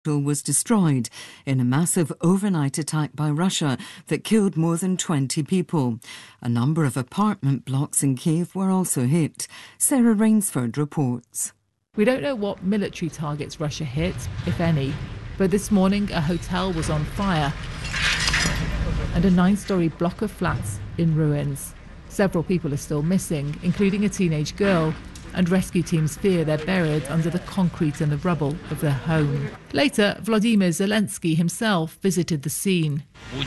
was destroyed in a massive overnight attack by Russia that killed more than 20 people. A number of apartment blocks in Kyiv were also hit. Sarah Rainsford reports. We don't know what military targets Russia hit, if any, but this morning a hotel was on fire and a 9-storey block of flats in ruins. Several people are still missing, including a teenage girl, and rescue teams fear they're buried under the concrete and the rubble of their home. Later, Vladimir Zelensky himself visited the scene.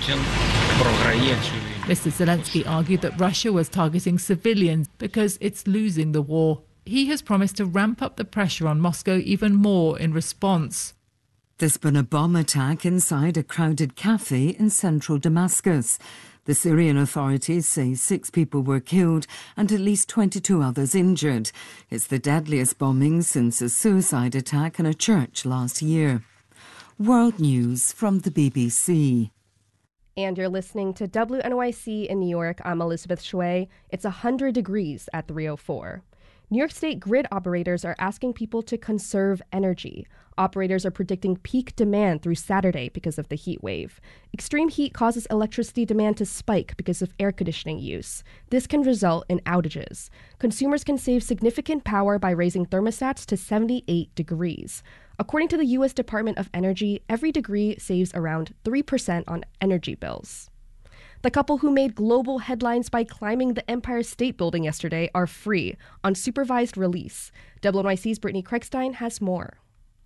Mr. Zelensky argued that Russia was targeting civilians because it's losing the war. He has promised to ramp up the pressure on Moscow even more in response. There's been a bomb attack inside a crowded cafe in central Damascus. The Syrian authorities say 6 people were killed and at least 22 others injured. It's the deadliest bombing since a suicide attack in a church last year. World News from the BBC. And you're listening to WNYC in New York. I'm Elizabeth Shui. It's 100 degrees at 3:04. New York State grid operators are asking people to conserve energy. Operators are predicting peak demand through Saturday because of the heat wave. Extreme heat causes electricity demand to spike because of air conditioning use. This can result in outages. Consumers can save significant power by raising thermostats to 78 degrees. According to the U.S. Department of Energy, every degree saves around 3% on energy bills. The couple who made global headlines by climbing the Empire State Building yesterday are free on supervised release. WNYC's Brittany Craigstein has more.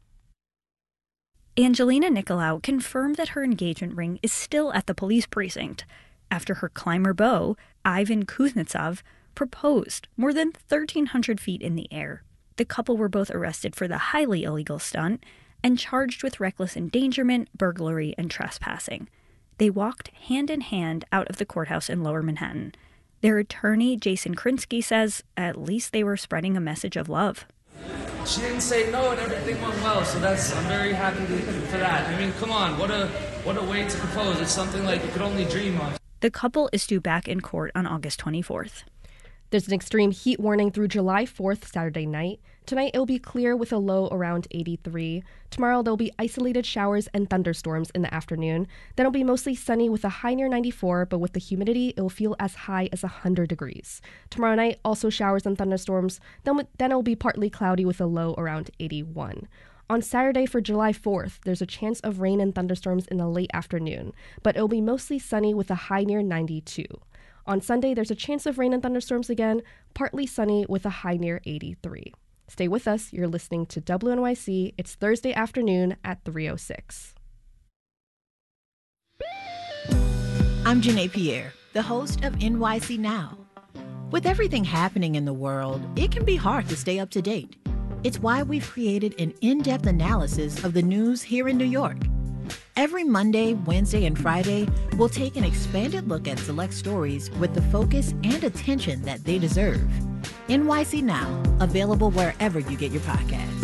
Angelina Nicolaou confirmed that her engagement ring is still at the police precinct after her climber beau, Ivan Kuznetsov, proposed more than 1,300 feet in the air. The couple were both arrested for the highly illegal stunt and charged with reckless endangerment, burglary, and trespassing. They walked hand in hand out of the courthouse in Lower Manhattan. Their attorney, Jason Krinsky, says at least they were spreading a message of love. She didn't say no and everything went well, so I'm very happy for that. I mean, come on, what a way to propose. It's something like you could only dream of. The couple is due back in court on August 24th. There's an extreme heat warning through July 4th, Saturday night. Tonight, it'll be clear with a low around 83. Tomorrow, there'll be isolated showers and thunderstorms in the afternoon. Then it'll be mostly sunny with a high near 94, but with the humidity, it'll feel as high as 100 degrees. Tomorrow night, also showers and thunderstorms. Then it'll be partly cloudy with a low around 81. On Saturday for July 4th, there's a chance of rain and thunderstorms in the late afternoon, but it'll be mostly sunny with a high near 92. On Sunday, there's a chance of rain and thunderstorms again, partly sunny with a high near 83. Stay with us. You're listening to WNYC. It's Thursday afternoon at 3:06. I'm Janae Pierre, the host of NYC Now. With everything happening in the world, it can be hard to stay up to date. It's why we've created an in-depth analysis of the news here in New York. Every Monday, Wednesday, and Friday, we'll take an expanded look at select stories with the focus and attention that they deserve. NYC Now, available wherever you get your podcasts.